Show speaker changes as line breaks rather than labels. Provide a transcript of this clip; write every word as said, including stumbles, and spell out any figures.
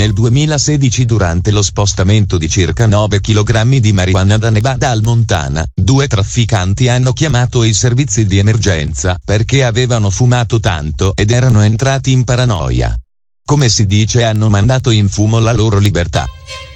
Nel duemilasedici, durante lo spostamento di circa nove chilogrammi di marijuana da Nevada al Montana, due trafficanti hanno chiamato i servizi di emergenza perché avevano fumato tanto ed erano entrati in paranoia. Come si dice, hanno mandato in fumo la loro libertà.